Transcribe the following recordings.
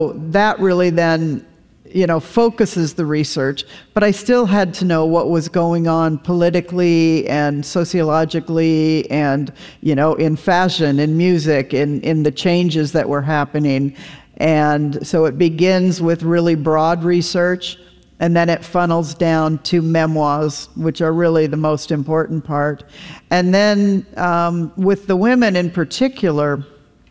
that really then, focuses the research, but I still had to know what was going on politically and sociologically and, in fashion, in music, in the changes that were happening. And so it begins with really broad research, and then it funnels down to memoirs, which are really the most important part. And then with the women in particular,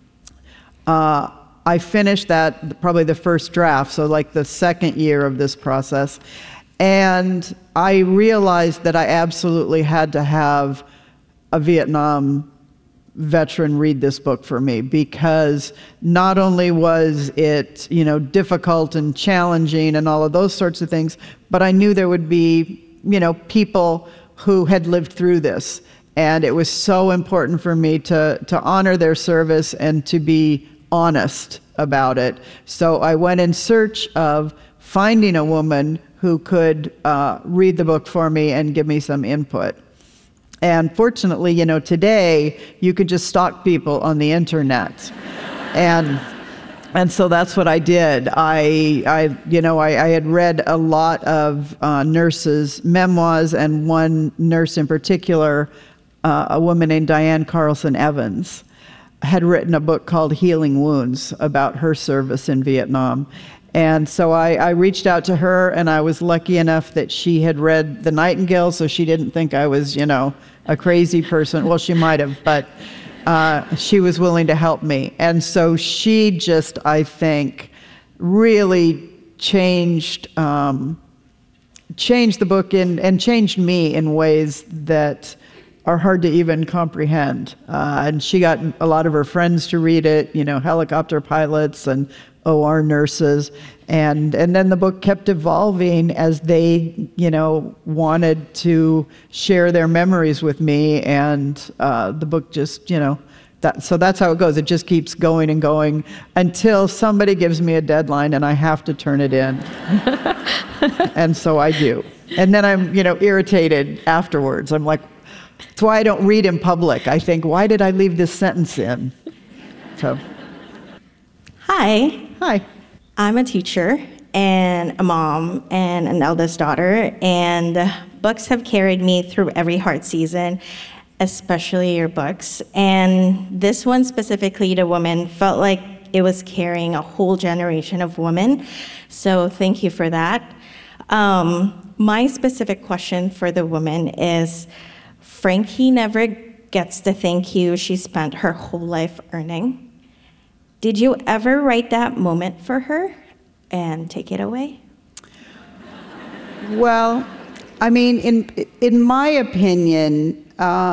I finished that, probably the first draft, so like the second year of this process. And I realized that I absolutely had to have a Vietnam veteran read this book for me, because not only was it, difficult and challenging and all of those sorts of things, but I knew there would be, people who had lived through this. And it was so important for me to honor their service and to be honest about it. So I went in search of finding a woman who could read the book for me and give me some input. And fortunately, today you could just stalk people on the internet. And so that's what I did. I had read a lot of nurses' memoirs, and one nurse in particular, a woman named Diane Carlson Evans, had written a book called Healing Wounds about her service in Vietnam. And so I reached out to her, and I was lucky enough that she had read The Nightingale, so she didn't think I was, a crazy person. Well, she might have, but she was willing to help me. And so she just, I think, really changed the book and changed me in ways that are hard to even comprehend. And she got a lot of her friends to read it, helicopter pilots and OR nurses. And then the book kept evolving as they, wanted to share their memories with me. And the book just, so that's how it goes. It just keeps going and going until somebody gives me a deadline and I have to turn it in. And so I do. And then I'm, irritated afterwards. I'm like, that's why I don't read in public. I think, why did I leave this sentence in? So. Hi. Hi. I'm a teacher and a mom and an eldest daughter, and books have carried me through every hard season, especially your books. And this one specifically, The Woman, felt like it was carrying a whole generation of women. So thank you for that. My specific question for The Woman is, Frankie never gets the thank you she spent her whole life earning. Did you ever write that moment for her and take it away? Well, I mean, in my opinion,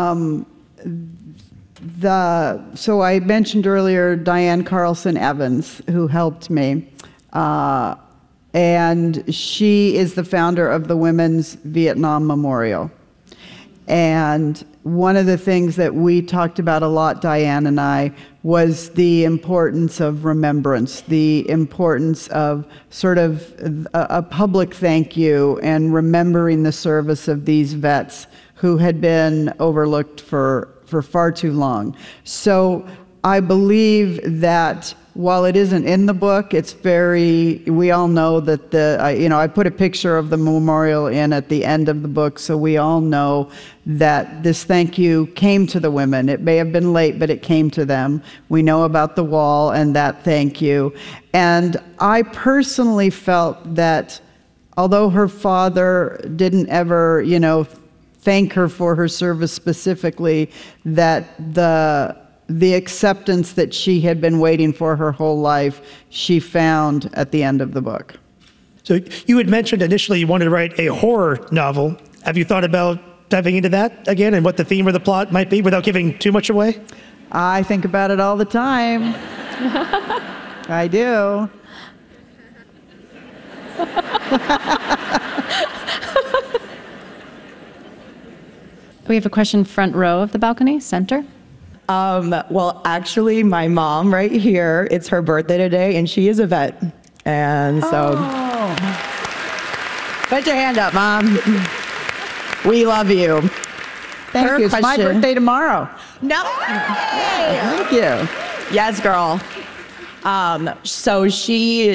so I mentioned earlier Diane Carlson Evans, who helped me, and she is the founder of the Women's Vietnam Memorial. And one of the things that we talked about a lot, Diane and I, was the importance of remembrance, the importance of sort of a public thank you and remembering the service of these vets who had been overlooked for far too long. So I believe that while it isn't in the book, it's we all know that I put a picture of the memorial in at the end of the book, so we all know that this thank you came to the women. It may have been late, but it came to them. We know about the wall and that thank you. And I personally felt that although her father didn't ever, thank her for her service specifically, that the acceptance that she had been waiting for her whole life, she found at the end of the book. So you had mentioned initially you wanted to write a horror novel. Have you thought about diving into that again and what the theme or the plot might be without giving too much away? I think about it all the time. I do. We have a question front row of the balcony, center. Well, actually, my mom right here, it's her birthday today, and she is a vet. And so, put your hand up, Mom. We love you. Thank you. It's my birthday tomorrow. No. Thank you. Yes, girl. So she